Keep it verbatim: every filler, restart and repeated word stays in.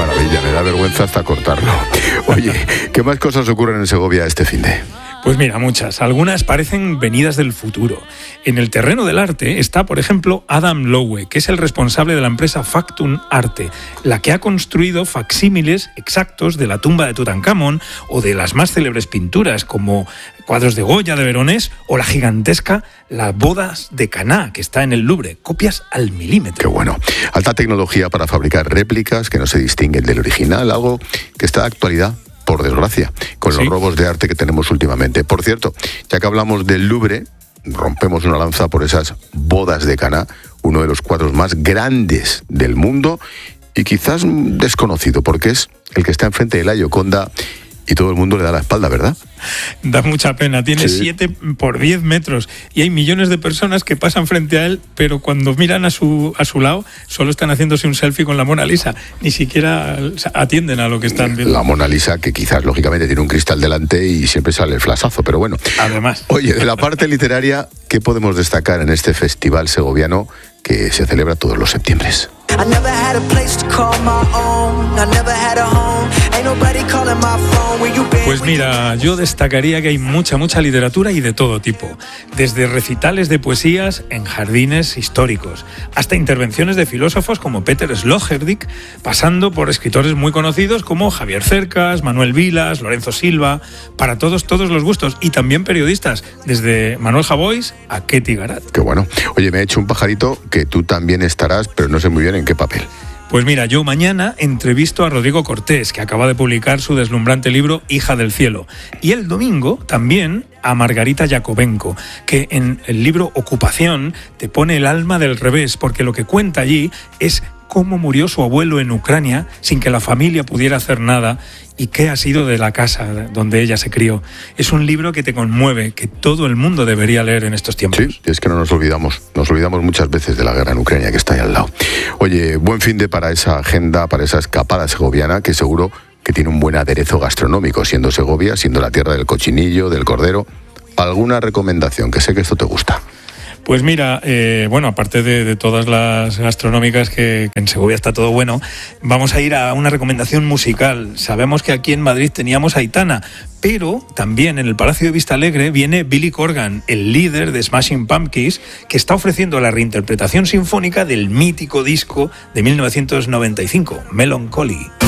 maravilla, me da vergüenza hasta cortarlo. Oye, ¿qué más cosas ocurren en Segovia este finde? Pues mira, muchas. Algunas parecen venidas del futuro. En el terreno del arte está, por ejemplo, Adam Lowe, que es el responsable de la empresa Factum Arte, la que ha construido facsímiles exactos de la tumba de Tutankamón o de las más célebres pinturas, como cuadros de Goya de Veronés o la gigantesca Las bodas de Caná, que está en el Louvre. Copias al milímetro. Qué bueno. Alta tecnología para fabricar réplicas que no se distinguen del original, algo que está de actualidad, por desgracia, con los sí. robos de arte que tenemos últimamente. Por cierto, ya que hablamos del Louvre, rompemos una lanza por esas bodas de Caná, uno de los cuadros más grandes del mundo y quizás desconocido, porque es el que está enfrente de la Gioconda y todo el mundo le da la espalda, ¿verdad? Da mucha pena, tiene siete por diez metros y hay millones de personas que pasan frente a él, pero cuando miran a su, a su lado solo están haciéndose un selfie con la Mona Lisa, ni siquiera atienden a lo que están viendo. La Mona Lisa, que quizás lógicamente tiene un cristal delante y siempre sale el flashazo, pero bueno. Además. Oye, de la parte literaria, ¿qué podemos destacar en este festival segoviano que se celebra todos los septiembres? Pues mira, yo destacaría que hay mucha, mucha literatura y de todo tipo. Desde recitales de poesías en jardines históricos, hasta intervenciones de filósofos como Peter Sloterdijk, pasando por escritores muy conocidos como Javier Cercas, Manuel Vilas, Lorenzo Silva, para todos, todos los gustos. Y también periodistas, desde Manuel Javois a Ketty Garat. Qué bueno. Oye, me he hecho un pajarito que tú también estarás, pero no sé muy bien en qué papel. Pues mira, yo mañana entrevisto a Rodrigo Cortés, que acaba de publicar su deslumbrante libro Hija del Cielo. Y el domingo también a Margarita Yakovenko, que en el libro Ocupación te pone el alma del revés, porque lo que cuenta allí es cómo murió su abuelo en Ucrania sin que la familia pudiera hacer nada y qué ha sido de la casa donde ella se crió. Es un libro que te conmueve, que todo el mundo debería leer en estos tiempos. Sí, es que no nos olvidamos, nos olvidamos muchas veces de la guerra en Ucrania que está ahí al lado. Oye, buen fin de para esa agenda, para esa escapada segoviana, que seguro que tiene un buen aderezo gastronómico, siendo Segovia, siendo la tierra del cochinillo, del cordero. ¿Alguna recomendación? Que sé que esto te gusta. Pues mira, eh, bueno, aparte de, de todas las gastronómicas que, que en Segovia está todo bueno, vamos a ir a una recomendación musical. Sabemos que aquí en Madrid teníamos a Aitana, pero también en el Palacio de Vistalegre viene Billy Corgan, el líder de Smashing Pumpkins, que está ofreciendo la reinterpretación sinfónica del mítico disco de mil novecientos noventa y cinco, Melancholy.